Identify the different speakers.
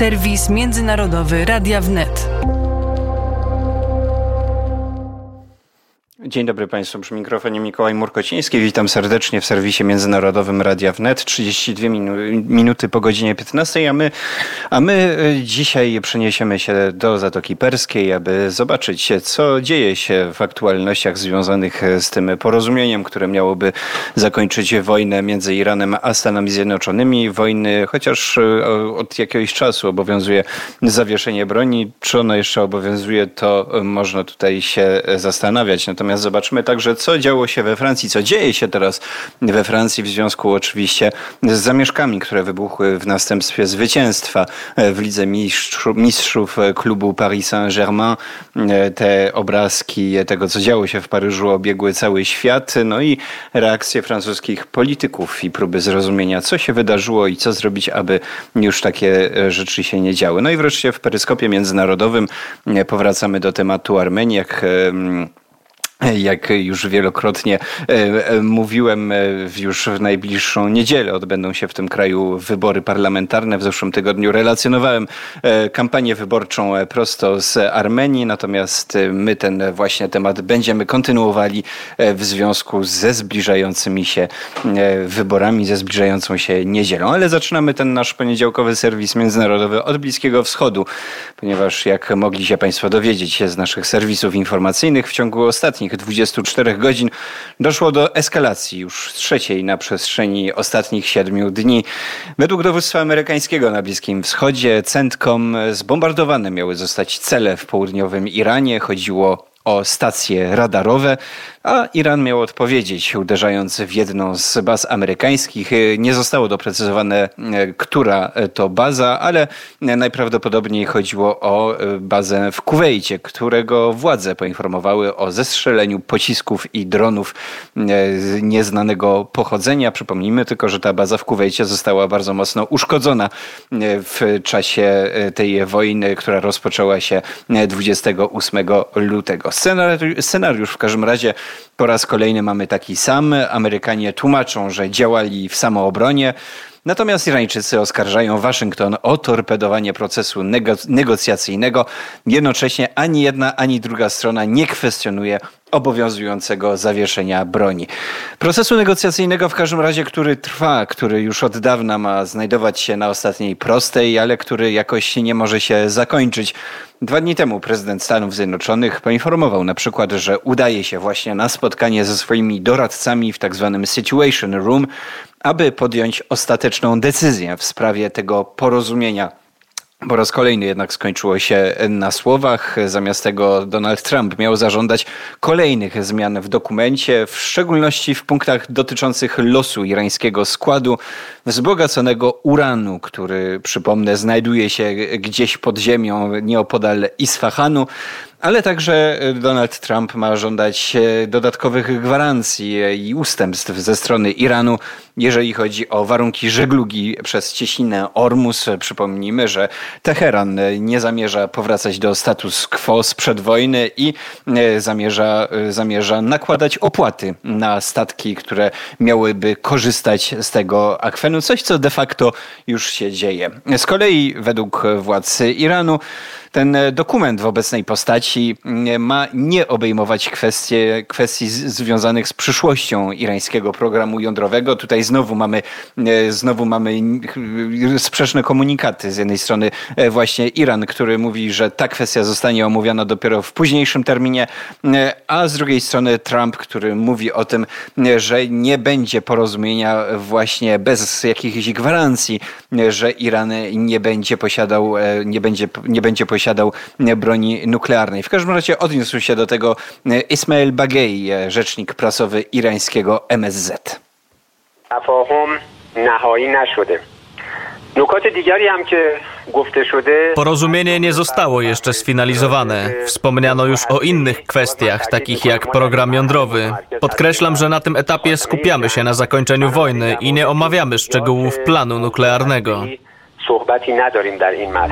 Speaker 1: Serwis międzynarodowy Radia Wnet.
Speaker 2: Dzień dobry Państwu, przy mikrofonie Mikołaj Murkociński. Witam serdecznie w serwisie międzynarodowym Radia Wnet. 32 minuty po godzinie 15, a my dzisiaj przeniesiemy się do Zatoki Perskiej, aby zobaczyć, co dzieje się w aktualnościach związanych z tym porozumieniem, które miałoby zakończyć wojnę między Iranem a Stanami Zjednoczonymi. Wojny, chociaż od jakiegoś czasu obowiązuje zawieszenie broni. Czy ono jeszcze obowiązuje, to można tutaj się zastanawiać. Natomiast zobaczmy także, co działo się we Francji, co dzieje się teraz we Francji w związku oczywiście z zamieszkami, które wybuchły w następstwie zwycięstwa w Lidze Mistrzów klubu Paris Saint-Germain. Te obrazki tego, co działo się w Paryżu, obiegły cały świat. No i reakcje francuskich polityków i próby zrozumienia, co się wydarzyło i co zrobić, aby już takie rzeczy się nie działy. No i wreszcie w peryskopie międzynarodowym powracamy do tematu Armenii. Jak już wielokrotnie mówiłem, już w najbliższą niedzielę odbędą się w tym kraju wybory parlamentarne. W zeszłym tygodniu relacjonowałem kampanię wyborczą prosto z Armenii, natomiast my ten właśnie temat będziemy kontynuowali w związku ze zbliżającymi się wyborami, ze zbliżającą się niedzielą. Ale zaczynamy ten nasz poniedziałkowy serwis międzynarodowy od Bliskiego Wschodu, ponieważ jak mogli się Państwo dowiedzieć się z naszych serwisów informacyjnych, w ciągu ostatnich 24 godzin doszło do eskalacji, już trzeciej na przestrzeni ostatnich 7 dni. Według dowództwa amerykańskiego na Bliskim Wschodzie CENTCOM zbombardowane miały zostać cele w południowym Iranie. Chodziło o stacje radarowe, a Iran miał odpowiedzieć, uderzając w jedną z baz amerykańskich. Nie zostało doprecyzowane, która to baza, ale najprawdopodobniej chodziło o bazę w Kuwejcie, którego władze poinformowały o zestrzeleniu pocisków i dronów nieznanego pochodzenia. Przypomnijmy tylko, że ta baza w Kuwejcie została bardzo mocno uszkodzona w czasie tej wojny, która rozpoczęła się 28 lutego. Scenariusz w każdym razie po raz kolejny mamy taki sam. Amerykanie tłumaczą, że działali w samoobronie. Natomiast Irańczycy oskarżają Waszyngton o torpedowanie procesu negocjacyjnego. Jednocześnie ani jedna, ani druga strona nie kwestionuje obowiązującego zawieszenia broni. Procesu negocjacyjnego w każdym razie, który trwa, który już od dawna ma znajdować się na ostatniej prostej, ale który jakoś nie może się zakończyć. 2 dni temu prezydent Stanów Zjednoczonych poinformował na przykład, że udaje się właśnie na spotkanie ze swoimi doradcami w tak zwanym Situation Room, aby podjąć ostateczną decyzję w sprawie tego porozumienia. Po raz kolejny jednak skończyło się na słowach. Zamiast tego Donald Trump miał zażądać kolejnych zmian w dokumencie, w szczególności w punktach dotyczących losu irańskiego składu wzbogaconego uranu, który, przypomnę, znajduje się gdzieś pod ziemią nieopodal Isfahanu. Ale także Donald Trump ma żądać dodatkowych gwarancji i ustępstw ze strony Iranu, jeżeli chodzi o warunki żeglugi przez cieśninę Ormus. Przypomnijmy, że Teheran nie zamierza powracać do status quo sprzed wojny i zamierza nakładać opłaty na statki, które miałyby korzystać z tego akwenu. Coś, co de facto już się dzieje. Z kolei według władz Iranu ten dokument w obecnej postaci ma nie obejmować kwestii związanych z przyszłością irańskiego programu jądrowego. Tutaj znowu mamy sprzeczne komunikaty. Z jednej strony właśnie Iran, który mówi, że ta kwestia zostanie omówiona dopiero w późniejszym terminie, a z drugiej strony Trump, który mówi o tym, że nie będzie porozumienia właśnie bez jakichś gwarancji, że Iran nie będzie posiadał broni nuklearnej. W każdym razie odniósł się do tego Ismail Baghei, rzecznik prasowy irańskiego MSZ.
Speaker 3: Porozumienie nie zostało jeszcze sfinalizowane. Wspomniano już o innych kwestiach, takich jak program jądrowy. Podkreślam, że na tym etapie skupiamy się na zakończeniu wojny i nie omawiamy szczegółów planu nuklearnego.